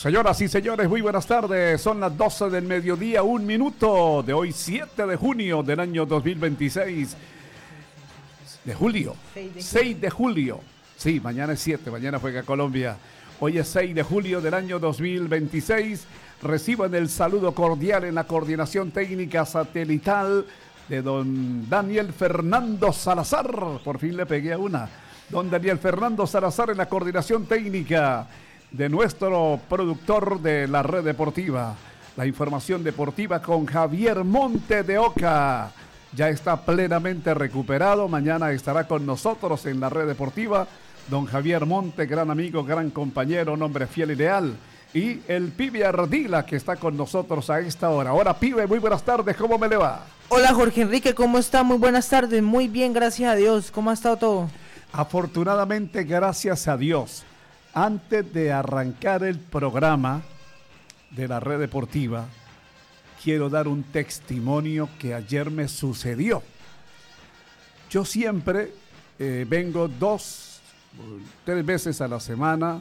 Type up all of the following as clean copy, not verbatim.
Señoras y señores, muy buenas tardes. Son las 12 del mediodía, 1 minuto de hoy, 7 de junio del año 2026. De julio. 6 de julio. Sí, mañana es 7, mañana juega Colombia. Hoy es 6 de julio del año 2026. Reciban el saludo cordial en la coordinación técnica satelital de don Daniel Fernando Salazar. Por fin le pegué a una. Don Daniel Fernando Salazar en la coordinación técnica de nuestro productor de la red deportiva. La información deportiva con Javier Monte de Oca. Ya está plenamente recuperado. Mañana estará con nosotros en la red deportiva. Don Javier Monte, gran amigo, gran compañero, un hombre fiel y leal. Y el Pibe Ardila, que está con nosotros a esta hora. Hola, Pibe, muy buenas tardes, ¿cómo me le va? Hola, Jorge Enrique, ¿cómo está? Muy buenas tardes, muy bien, gracias a Dios. ¿Cómo ha estado todo? Afortunadamente, gracias a Dios. Antes de arrancar el programa de la red deportiva, quiero dar un testimonio que ayer me sucedió. Yo siempre vengo 2, 3 veces a la semana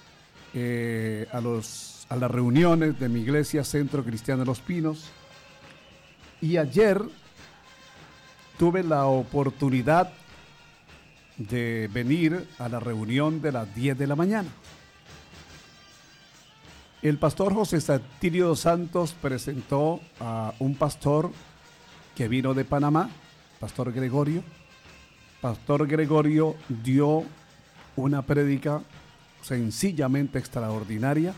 a las reuniones de mi iglesia Centro Cristiano de Los Pinos, y ayer tuve la oportunidad de venir a la reunión de las 10 de la mañana. El pastor José Saltillo dos Santos presentó a un pastor que vino de Panamá, Pastor Gregorio. Pastor Gregorio dio una prédica sencillamente extraordinaria,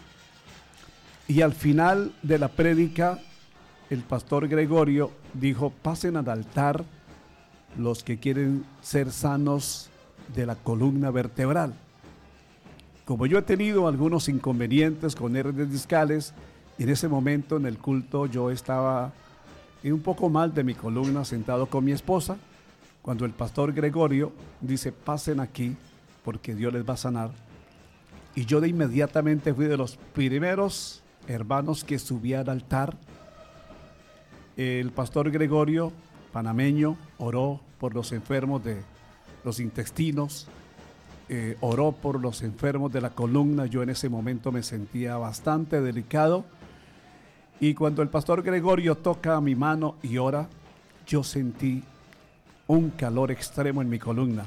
y al final de la prédica el pastor Gregorio dijo: pasen al altar los que quieren ser sanos de la columna vertebral. Como yo he tenido algunos inconvenientes con hernias discales, y en ese momento en el culto yo estaba un poco mal de mi columna, sentado con mi esposa, cuando el pastor Gregorio dice: pasen aquí porque Dios les va a sanar. Y yo de inmediatamente fui de los primeros hermanos que subí al altar. El pastor Gregorio, panameño, oró por los enfermos de los intestinos, oró por los enfermos de la columna. Yo en ese momento me sentía bastante delicado, y cuando el pastor Gregorio toca mi mano y ora, yo sentí un calor extremo en mi columna.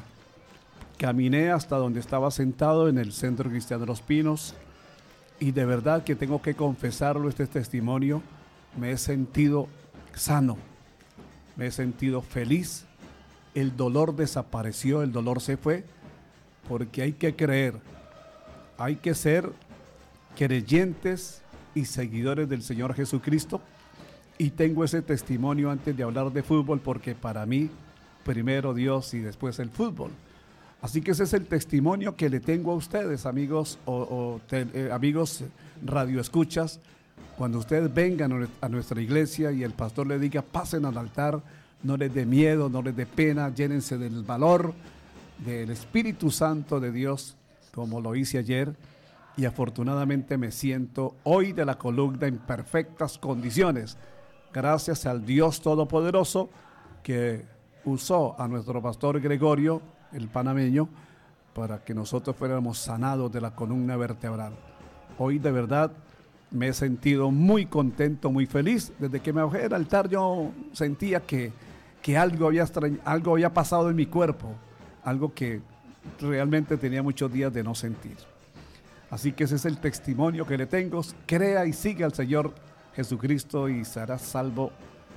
Caminé hasta donde estaba sentado en el Centro Cristiano de Los Pinos, y de verdad que tengo que confesarlo, este testimonio, me he sentido sano, me he sentido feliz. El dolor desapareció, el dolor se fue, porque hay que creer, hay que ser creyentes y seguidores del Señor Jesucristo. Y tengo ese testimonio antes de hablar de fútbol, porque para mí primero Dios y después el fútbol. Así que ese es el testimonio que le tengo a ustedes, amigos amigos radioescuchas. Cuando ustedes vengan a nuestra iglesia y el pastor le diga: pasen al altar, no les dé miedo, no les dé pena, llénense del valor del Espíritu Santo de Dios, como lo hice ayer, y afortunadamente me siento hoy de la columna en perfectas condiciones, gracias al Dios Todopoderoso que usó a nuestro pastor Gregorio, el panameño, para que nosotros fuéramos sanados de la columna vertebral. Hoy de verdad me he sentido muy contento, muy feliz. Desde que me bajé del altar yo sentía que algo había pasado en mi cuerpo, algo que realmente tenía muchos días de no sentir. Así que ese es el testimonio que le tengo. Crea y siga al Señor Jesucristo y será salvo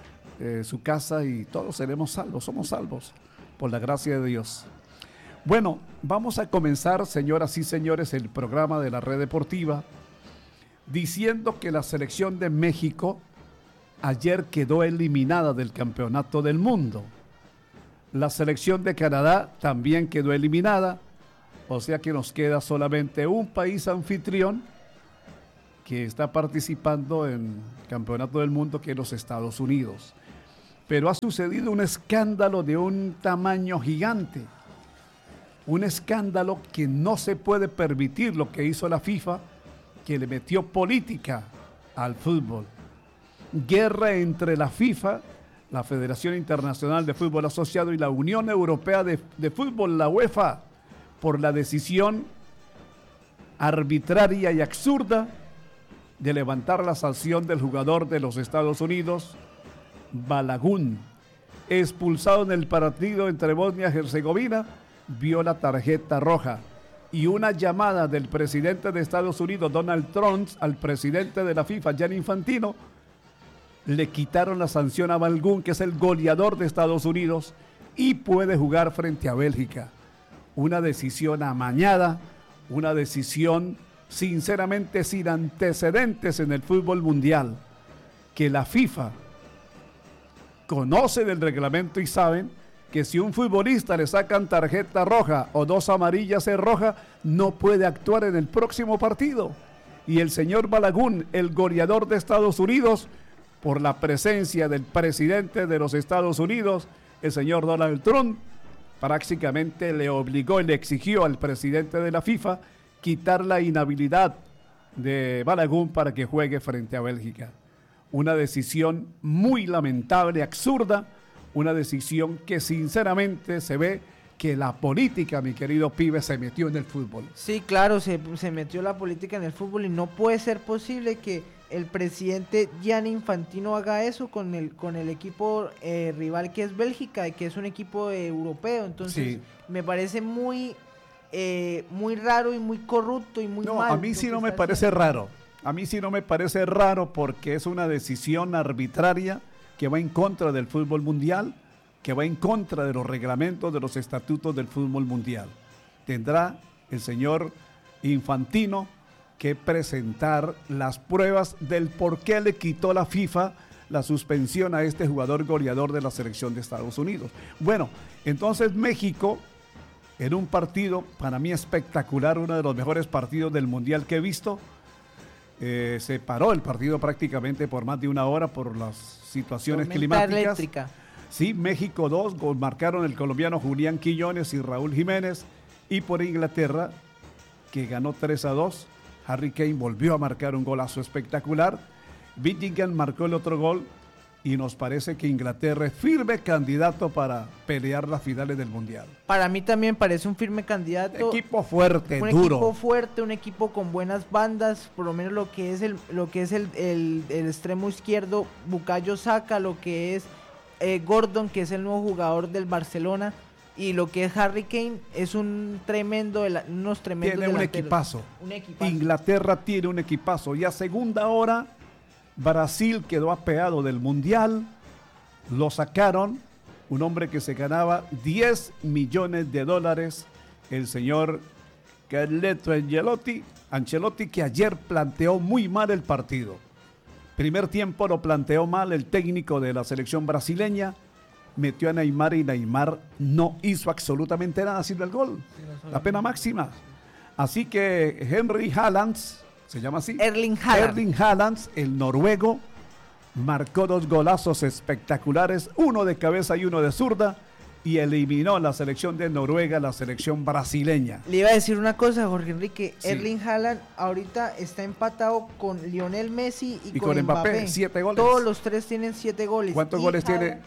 su casa, y todos seremos salvos, somos salvos por la gracia de Dios. Bueno, vamos a comenzar, señoras y señores, el programa de la red deportiva, diciendo que la selección de México ayer quedó eliminada del campeonato del mundo. La selección de Canadá también quedó eliminada, o sea que nos queda solamente un país anfitrión que está participando en el campeonato del mundo, que es los Estados Unidos. Pero ha sucedido un escándalo de un tamaño gigante, un escándalo que no se puede permitir, lo que hizo la FIFA, que le metió política al fútbol. Guerra entre la FIFA, la Federación Internacional de Fútbol Asociado, y la Unión Europea de Fútbol, la UEFA, por la decisión arbitraria y absurda de levantar la sanción del jugador de los Estados Unidos, Balagun, expulsado en el partido entre Bosnia y Herzegovina, vio la tarjeta roja. Y una llamada del presidente de Estados Unidos, Donald Trump, al presidente de la FIFA, Gianni Infantino, le quitaron la sanción a Balagun, que es el goleador de Estados Unidos, y puede jugar frente a Bélgica. Una decisión amañada, una decisión sinceramente sin antecedentes en el fútbol mundial, que la FIFA conoce del reglamento y saben que si un futbolista le sacan tarjeta roja o 2 amarillas en roja, no puede actuar en el próximo partido. Y el señor Balagun, el goleador de Estados Unidos, por la presencia del presidente de los Estados Unidos, el señor Donald Trump, prácticamente le obligó y le exigió al presidente de la FIFA quitar la inhabilidad de Balagun para que juegue frente a Bélgica. Una decisión muy lamentable, absurda, una decisión que sinceramente se ve que la política, mi querido Pibe, se metió en el fútbol. Sí, claro, se metió la política en el fútbol y no puede ser posible que el presidente Gianni Infantino haga eso con el equipo rival que es Bélgica, que es un equipo europeo. Entonces, sí, me parece muy raro y muy corrupto y muy mal. A mí sí no me parece raro. A mí sí no me parece raro porque es una decisión arbitraria que va en contra del fútbol mundial, que va en contra de los reglamentos, de los estatutos del fútbol mundial. Tendrá el señor Infantino que presentar las pruebas del por qué le quitó la FIFA la suspensión a este jugador goleador de la selección de Estados Unidos. Bueno, entonces México, en un partido para mí espectacular, uno de los mejores partidos del mundial que he visto, se paró el partido prácticamente por más de una hora por las situaciones climáticas. Eléctrica. Sí, México 2, marcaron el colombiano Julián Quillones y Raúl Jiménez, y por Inglaterra, que ganó 3-2, Harry Kane volvió a marcar un golazo espectacular, Bellingham marcó el otro gol, y nos parece que Inglaterra es firme candidato para pelear las finales del Mundial. Para mí también parece un firme candidato. Equipo fuerte, duro. Un equipo fuerte, un equipo con buenas bandas, por lo menos lo que es el extremo izquierdo, Bukayo Saka, lo que es Gordon, que es el nuevo jugador del Barcelona, y lo que es Harry Kane, es unos tremendos tiene delanteros. Un equipazo. Inglaterra tiene un equipazo, y a segunda hora Brasil quedó apeado del Mundial, lo sacaron, un hombre que se ganaba $10 millones, el señor Carleto Ancelotti, que ayer planteó muy mal el partido. Primer tiempo lo planteó mal el técnico de la selección brasileña, metió a Neymar y Neymar no hizo absolutamente nada sino el gol, la pena máxima. Así que Henry Haaland, se llama así, Erling Haaland, el noruego, marcó 2 golazos espectaculares, uno de cabeza y uno de zurda, y eliminó la selección de Noruega, la selección brasileña. Le iba a decir una cosa, Jorge Enrique, sí. Erling Haaland ahorita está empatado con Lionel Messi y con Mbappé. 7 goles. Todos los 3 tienen 7 goles. ¿Cuántos goles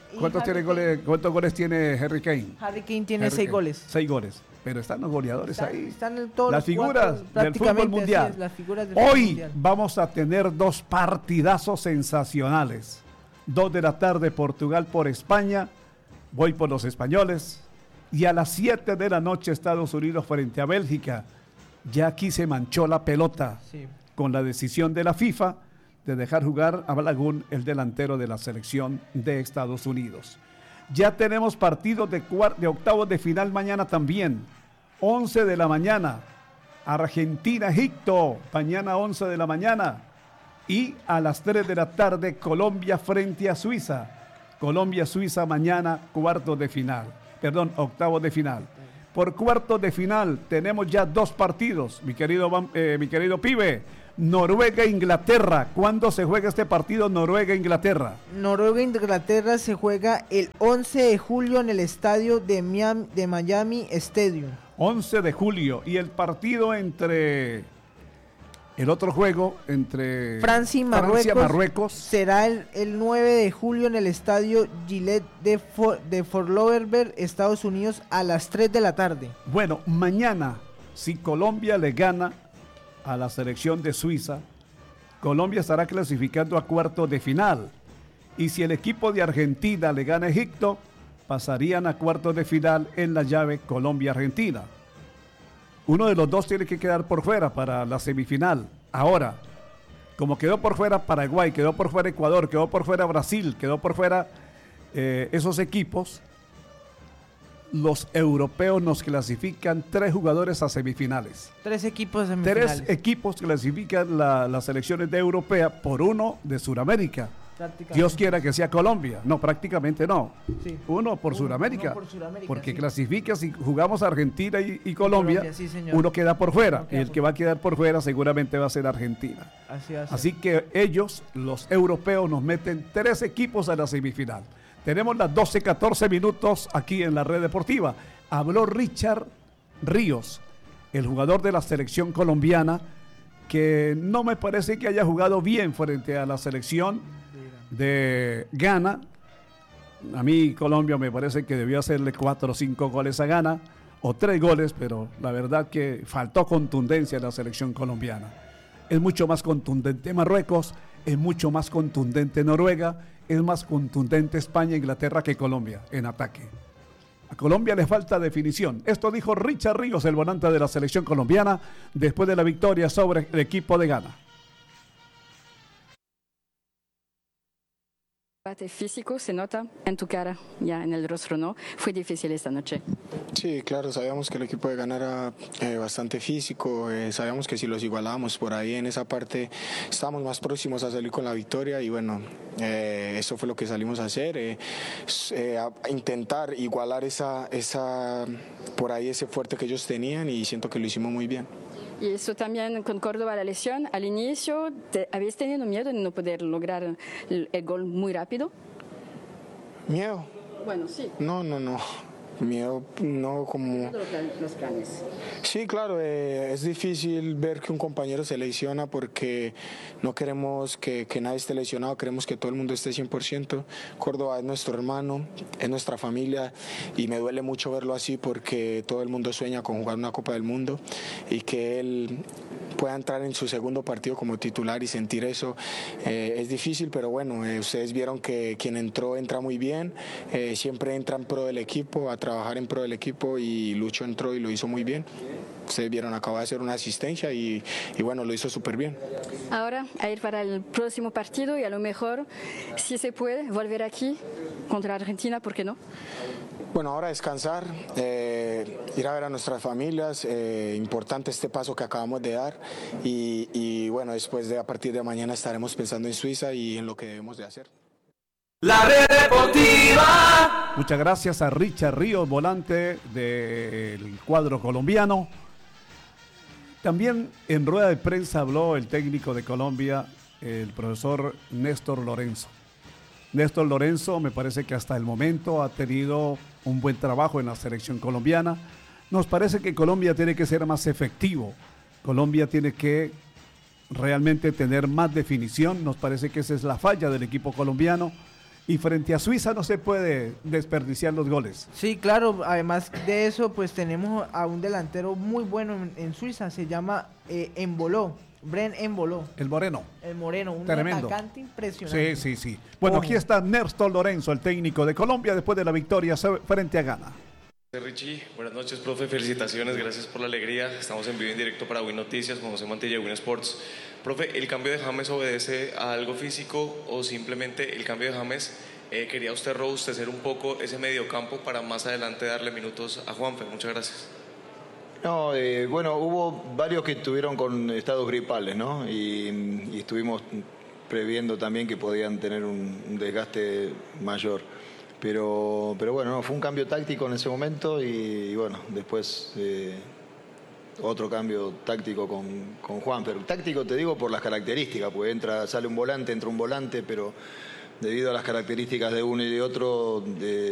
tiene Harry Kane? Harry Kane tiene 6 goles. 6 goles. Pero están los goleadores ahí. Están en todos las figuras del fútbol mundial. Hoy vamos a tener 2 partidazos sensacionales. 2 de la tarde, Portugal por España. Voy por los españoles. Y a las 7 de la noche, Estados Unidos frente a Bélgica. Ya aquí se manchó la pelota, sí, con la decisión de la FIFA de dejar jugar a Balagun, el delantero de la selección de Estados Unidos. Ya tenemos partidos de octavos de final mañana también. 11 de la mañana. Argentina-Egipto. Mañana 11 de la mañana. Y a las 3 de la tarde, Colombia frente a Suiza. Colombia-Suiza mañana, octavos de final. Por cuartos de final tenemos ya 2 partidos, mi querido Pibe. Noruega-Inglaterra. ¿Cuándo se juega este partido Noruega-Inglaterra? Noruega-Inglaterra se juega el 11 de julio en el estadio de Miami Stadium. 11 de julio. Y el partido entre... El otro juego entre Francia y Marruecos será el 9 de julio en el estadio Gillette de Fort Lauderdale, Estados Unidos, a las 3 de la tarde. Bueno, mañana, si Colombia le gana a la selección de Suiza, Colombia estará clasificando a cuartos de final. Y si el equipo de Argentina le gana a Egipto, pasarían a cuartos de final en la llave Colombia-Argentina. Uno de los dos tiene que quedar por fuera para la semifinal. Ahora, como quedó por fuera Paraguay, quedó por fuera Ecuador, quedó por fuera Brasil, quedó por fuera esos equipos, los europeos nos clasifican 3 jugadores a semifinales. 3 equipos semifinales. 3 equipos clasifican las selecciones de europea por uno de Sudamérica. Dios quiera que sea Colombia. No, prácticamente no. Sí. Uno por Sudamérica. Porque sí, clasifica, si jugamos Argentina y Colombia, sí, uno queda por fuera. Y el que va a quedar por fuera seguramente va a ser Argentina. Así que ellos, los europeos, nos meten 3 equipos a la semifinal. Tenemos las 12:14 minutos aquí en la Red Deportiva. Habló Richard Ríos, el jugador de la selección colombiana, que no me parece que haya jugado bien frente a la selección de Ghana. A mí Colombia me parece que debió hacerle 4 o 5 goles a Ghana, o 3 goles, pero la verdad que faltó contundencia en la selección colombiana. Es mucho más contundente Marruecos, es mucho más contundente Noruega, es más contundente España e Inglaterra que Colombia en ataque. A Colombia le falta definición. Esto dijo Richard Ríos, el volante de la selección colombiana, después de la victoria sobre el equipo de Ghana. El físico se nota en tu cara, ya en el rostro, ¿no? Fue difícil esta noche. Sí, claro, sabíamos que el equipo de Ghana era bastante físico, sabíamos que si los igualábamos por ahí en esa parte estábamos más próximos a salir con la victoria y bueno, eso fue lo que salimos a hacer, a intentar igualar por ahí ese fuerte que ellos tenían y siento que lo hicimos muy bien. Y eso también con Córdoba, la lesión, al inicio, ¿habéis tenido miedo de no poder lograr el gol muy rápido? ¿Miedo? Bueno, sí. No. Miedo, no como... Los planes. Sí, claro, es difícil ver que un compañero se lesiona porque no queremos que nadie esté lesionado, queremos que todo el mundo esté 100%. Córdoba es nuestro hermano, es nuestra familia y me duele mucho verlo así porque todo el mundo sueña con jugar una Copa del Mundo y que él pueda entrar en su segundo partido como titular y sentir eso es difícil, pero bueno, ustedes vieron que quien entra muy bien, siempre entra en pro del equipo, a trabajar en pro del equipo y Lucho entró y lo hizo muy bien. Ustedes vieron, acaba de hacer una asistencia y bueno, lo hizo súper bien. Ahora a ir para el próximo partido y a lo mejor, si se puede, volver aquí contra Argentina, ¿por qué no? Bueno, ahora descansar, ir a ver a nuestras familias, importante este paso que acabamos de dar y bueno, después a partir de mañana estaremos pensando en Suiza y en lo que debemos de hacer. La Red Deportiva. Muchas gracias a Richard Ríos, volante del cuadro colombiano. También en rueda de prensa habló el técnico de Colombia, el profesor Néstor Lorenzo. Néstor Lorenzo me parece que hasta el momento ha tenido un buen trabajo en la selección colombiana. Nos parece que Colombia tiene que ser más efectivo. Colombia tiene que realmente tener más definición. Nos parece que esa es la falla del equipo colombiano. Y frente a Suiza no se puede desperdiciar los goles. Sí, claro, además de eso, pues tenemos a un delantero muy bueno en Suiza, se llama Embolo, Bren Embolo. El moreno. El moreno, un tremendo atacante impresionante. Sí. Bueno, aquí está Néstor Lorenzo, el técnico de Colombia, después de la victoria frente a Ghana. Richie, buenas noches, profe, felicitaciones, gracias por la alegría. Estamos en vivo y en directo para Win Noticias con José Mantilla de Win Sports. Profe, ¿el cambio de James obedece a algo físico o simplemente el cambio de James quería usted robustecer un poco ese mediocampo para más adelante darle minutos a Juanfe? Muchas gracias. No, bueno, hubo varios que estuvieron con estados gripales, ¿no? Y estuvimos previendo también que podían tener un desgaste mayor. Pero bueno, no, fue un cambio táctico en ese momento y bueno, después otro cambio táctico con Juan. Pero táctico te digo por las características, porque entra un volante, pero debido a las características de uno y de otro...